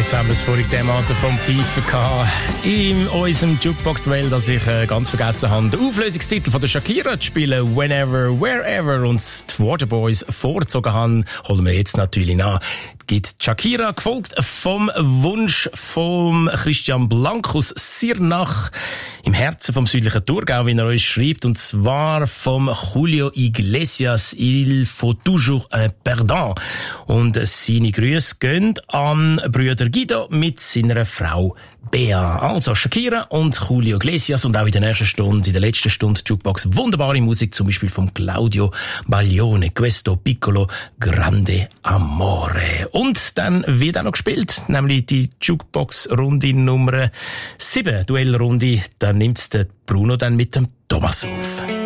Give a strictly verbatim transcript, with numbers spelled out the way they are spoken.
Jetzt haben wir es vorhin dermaßen vom Pfeifen gehabt in unserem Jukebox-Duell, dass ich äh, ganz vergessen habe, den Auflösungstitel von der Shakira zu spielen, Whenever, Wherever, und die Waterboys vorgezogen haben, holen wir jetzt natürlich nach. Gibt Shakira, gefolgt vom Wunsch von Christian Blank aus Sirnach im Herzen vom südlichen Thurgau, wie er uns schreibt, und zwar vom Julio Iglesias, Il faut toujours un perdant. Und seine Grüße gehen an Brüder Guido mit seiner Frau Bea. Also Shakira und Julio Iglesias, und auch in der nächsten Stunde, in der letzten Stunde Jukebox, wunderbare Musik, zum Beispiel von Claudio Baglione, Questo Piccolo Grande Amore. Und dann wird auch noch gespielt, nämlich die Jukebox-Runde Nummer sieben, Duellrunde. Da nimmt der Bruno dann mit dem Thomas auf.